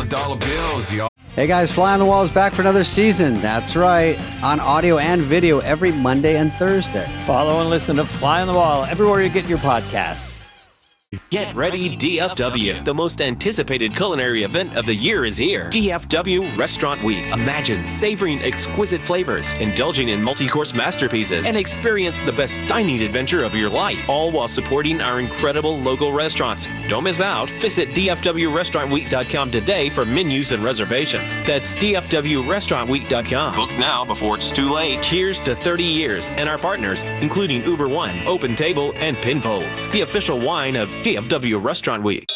dollar bills, y'all. Hey guys, Fly on the Wall is back for another season. That's right, on audio and video every Monday and Thursday. Follow and listen to Fly on the Wall everywhere you get your podcasts. Get ready, DFW. The most anticipated culinary event of the year is here. DFW Restaurant Week. Imagine savoring exquisite flavors, indulging in multi-course masterpieces, and experience the best dining adventure of your life, all while supporting our incredible local restaurants. Don't miss out. Visit DFWRestaurantWeek.com today for menus and reservations. That's DFWRestaurantWeek.com. Book now before it's too late. Cheers to 30 years and our partners, including Uber One, Open Table, and Pinfolds, the official wine of DFW Restaurant Week.